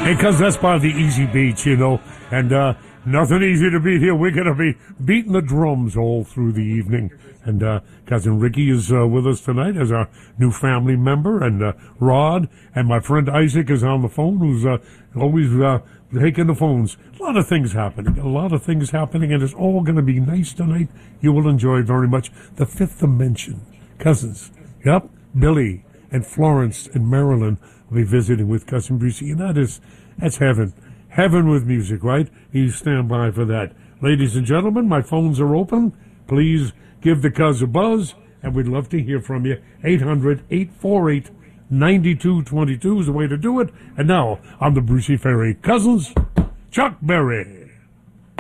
Because that's by the easy beats, and nothing easy to beat here. We're going to be beating the drums all through the evening. And Cousin Ricky is with us tonight as our new family member, and Rod, and my friend Isaac is on the phone, who's always taking the phones. A lot of things happening, and it's all going to be nice tonight. You will enjoy it very much. The Fifth Dimension. Cousins. Yep. Billy and Florence and Marilyn will be visiting with Cousin Brucey, and that's heaven. Heaven with music, right? You stand by for that. Ladies and gentlemen, my phones are open. Please give the cuz a buzz, and we'd love to hear from you. 800-848-9222 is the way to do it. And now, on the Brucey Ferry Cousins, Chuck Berry.